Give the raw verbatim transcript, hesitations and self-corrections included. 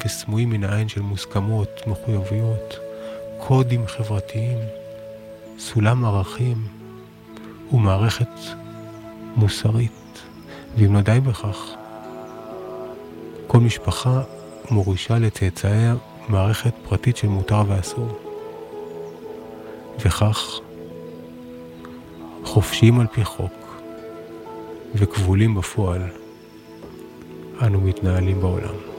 וסמויים מן העין של מוסכמות, מחויבויות, קודים חברתיים, סולם ערכים ומערכת מוסרית. ואם לא די בכך, כל משפחה מורישה לצאצאיה מערכת פרטית של מותר ואסור. וכך, חופשיים על פי חוק וכבולים בפועל, אנו מתנהלים בעולם.